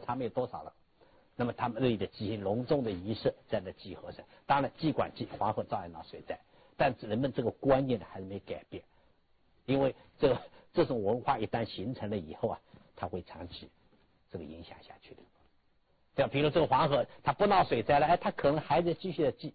他们有多少了？那么他们那里的举行隆重的仪式，在那集合上，当然祭管祭黄河照样闹水灾，但人们这个观念呢还是没改变，因为这种文化一旦形成了以后啊，它会长期这个影响下去的。对吧？比如这个黄河，它不闹水灾了，它可能还在继续的祭。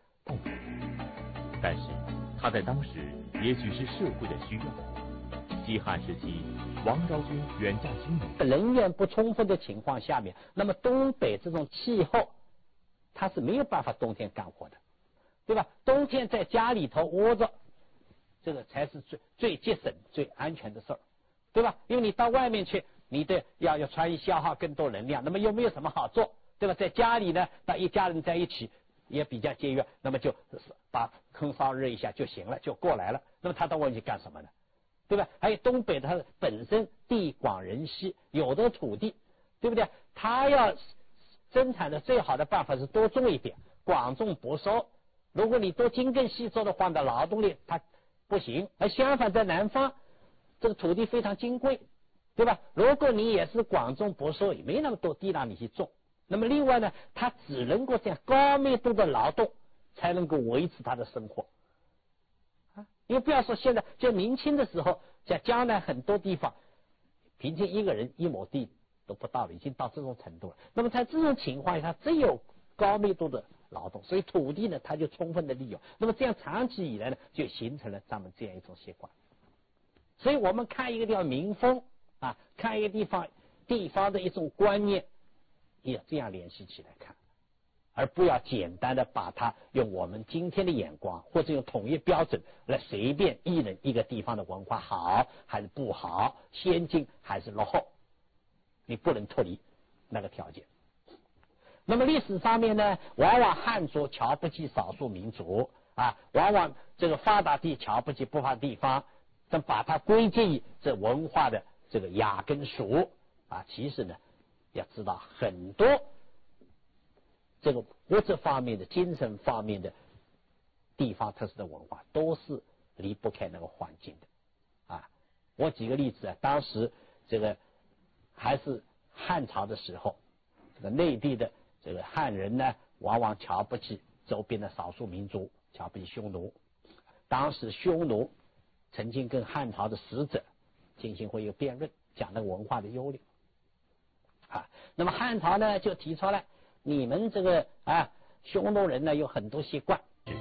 但是它在当时也许是社会的需要。西汉时期，王昭君远嫁匈奴， 人员不充分的情况下面，那么东北这种气候，它是没有办法冬天干活的，对吧？冬天在家里头窝着，这个才是最节省、最安全的事儿，对吧？因为你到外面去，你的要穿衣消耗更多能量，那么又没有什么好做，对吧？在家里呢，那一家人在一起也比较节约，那么就把炕烧热一下就行了，就过来了。那么他到外面去干什么呢？对吧？还有东北它本身地广人稀，有的土地，对不对？它要生产的最好的办法是多种一点，广种薄收。如果你多精耕细作的话，的劳动力它不行。而相反，在南方，这个土地非常金贵，对吧？如果你也是广种薄收，也没那么多地让你去种。那么另外呢，它只能够这样高密度的劳动，才能够维持它的生活。因为不要说现在，就明清的时候，在江南很多地方，平均一个人1亩地都不到了，已经到这种程度了。那么在这种情况下，它只有高密度的劳动，所以土地呢，它就充分的利用。那么这样长期以来呢，就形成了咱们这样一种习惯。所以我们看一个地方民风啊，看一个地方的一种观念，也这样联系起来看。而不要简单的把它用我们今天的眼光或者用统一标准来随便议论一个地方的文化好还是不好，先进还是落后，你不能脱离那个条件。那么历史上面呢，往往汉族瞧不起少数民族啊，往往这个发达地瞧不起不发达地方，但把它归结于这文化的这个雅跟俗啊，其实呢，要知道很多这个物质方面的、精神方面的地方特色的文化，都是离不开那个环境的啊。我举个例子啊，当时这个还是汉朝的时候，这个内地的这个汉人呢，往往瞧不起周边的少数民族，瞧不起匈奴。当时匈奴曾经跟汉朝的使者进行过一个辩论，讲那个文化的优劣啊。那么汉朝呢，就提出来，你们这个匈奴人呢有很多习惯。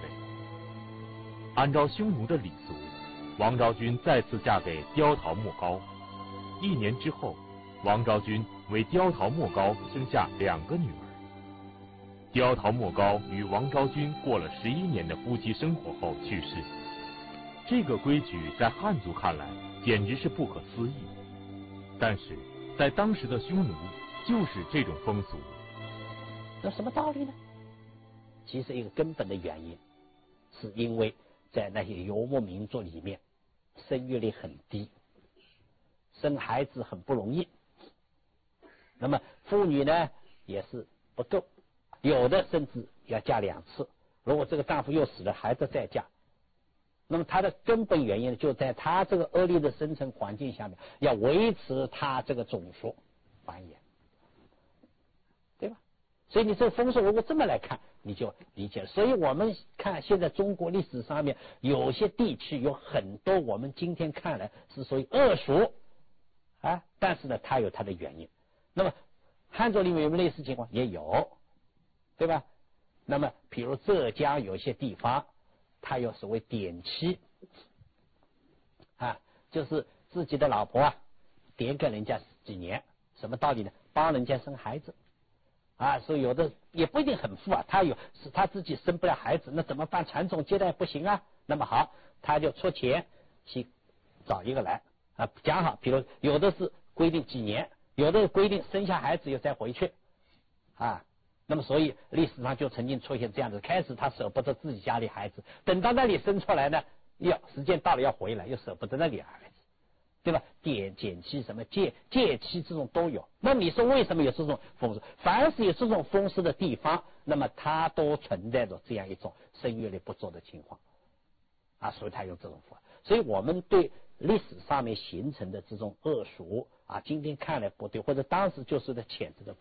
按照匈奴的礼俗，王昭君再次嫁给雕陶莫高。1年之后，王昭君为雕陶莫高生下2个女儿。雕陶莫高与王昭君过了11年的夫妻生活后去世。这个规矩在汉族看来简直是不可思议，但是在当时的匈奴就是这种风俗。 有什么道理呢？其实一个根本的原因，是因为在那些游牧民族里面，生育率很低，生孩子很不容易。那么妇女呢也是不够，有的甚至要嫁2次。如果这个丈夫又死了，孩子再嫁，那么他的根本原因就在他这个恶劣的生存环境下面，要维持他这个种族繁衍。所以你这个风俗如果这么来看，你就理解了。所以我们看现在中国历史上面有些地区有很多我们今天看来是属于恶俗啊，但是呢它有它的原因。那么汉族里面有没有类似情况？也有，对吧？那么比如浙江有些地方，它有所谓典妻啊，就是自己的老婆点给人家几年，什么道理呢？帮人家生孩子。所以有的也不一定很富是他自己生不了孩子，那怎么办？传宗接代不行啊。那么好，他就出钱去找一个来讲好，比如有的是规定几年，有的规定生下孩子又再回去那么所以历史上就曾经出现这样子，开始他舍不得自己家里孩子，等到那里生出来呢，时间到了要回来，又舍不得那里孩子，对吧？减妻什么借妻这种都有。那你说为什么有这种风俗？凡是有这种风俗的地方，那么它都存在着这样一种生育率不足的情况所以他用这种方法。所以我们对历史上面形成的这种恶俗今天看来不对，或者当时就是在谴责的